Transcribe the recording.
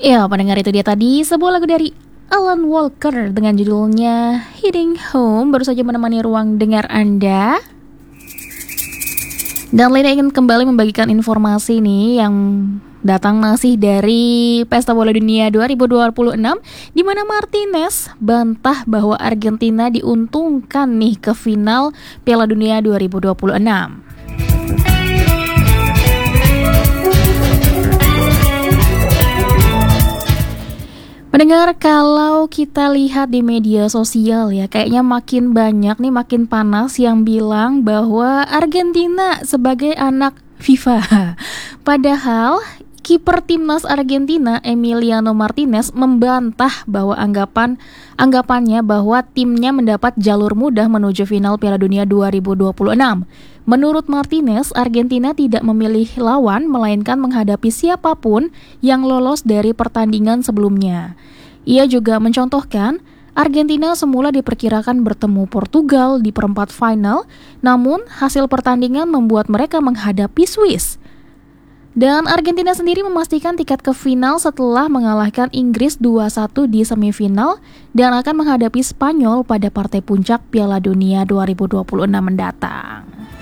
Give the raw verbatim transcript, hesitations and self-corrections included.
Ya, pendengar, itu dia tadi sebuah lagu dari Alan Walker dengan judulnya Heading Home, baru saja menemani ruang dengar Anda. Dan Lina ingin kembali membagikan informasi nih yang datang masih dari Pesta Bola Dunia dua ribu dua puluh enam, di mana Martinez bantah bahwa Argentina diuntungkan nih ke final Piala Dunia dua ribu dua puluh enam. Mendengar, kalau kita lihat di media sosial ya, kayaknya makin banyak nih, makin panas yang bilang bahwa Argentina sebagai anak FIFA. Padahal kiper timnas Argentina Emiliano Martinez membantah bahwa anggapan anggapannya bahwa timnya mendapat jalur mudah menuju final Piala Dunia dua ribu dua puluh enam. Menurut Martinez, Argentina tidak memilih lawan melainkan menghadapi siapapun yang lolos dari pertandingan sebelumnya. Ia juga mencontohkan, Argentina semula diperkirakan bertemu Portugal di perempat final, namun hasil pertandingan membuat mereka menghadapi Swiss. Dan Argentina sendiri memastikan tiket ke final setelah mengalahkan Inggris dua satu di semifinal dan akan menghadapi Spanyol pada partai puncak Piala Dunia dua ribu dua puluh enam mendatang.